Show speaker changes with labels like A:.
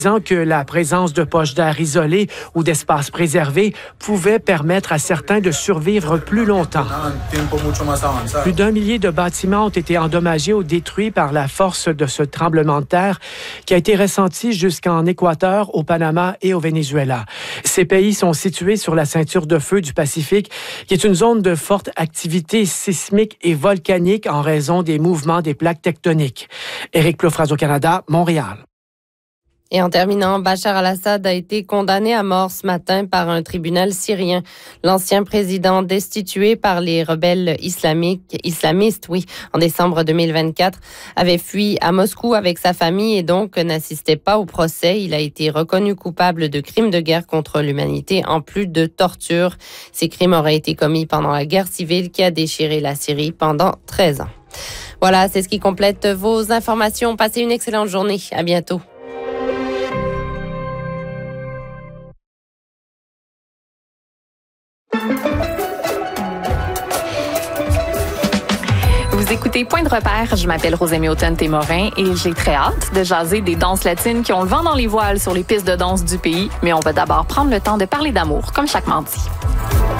A: disant que la présence de poches d'air isolées ou d'espaces préservés pouvait permettre à certains de survivre plus longtemps. Plus d'1 millier de bâtiments ont été endommagés ou détruits par la force de ce tremblement de terre qui a été ressenti jusqu'en Équateur, au Panama et au Venezuela. Ces pays sont situés sur la ceinture de feu du Pacifique, qui est une zone de forte activité sismique et volcanique en raison des mouvements des plaques tectoniques. Éric Ploufras au Canada, Montréal.
B: Et en terminant, Bachar al-Assad a été condamné à mort ce matin par un tribunal syrien. L'ancien président destitué par les rebelles islamistes, en décembre 2024, avait fui à Moscou avec sa famille et donc n'assistait pas au procès. Il a été reconnu coupable de crimes de guerre contre l'humanité en plus de torture. Ces crimes auraient été commis pendant la guerre civile qui a déchiré la Syrie pendant 13 ans. Voilà, c'est ce qui complète vos informations. Passez une excellente journée. À bientôt.
C: Vous écoutez Point de repère, je m'appelle Rosemée Automne-Témorin et j'ai très hâte de jaser des danses latines qui ont le vent dans les voiles sur les pistes de danse du pays. Mais on va d'abord prendre le temps de parler d'amour, comme chaque mardi.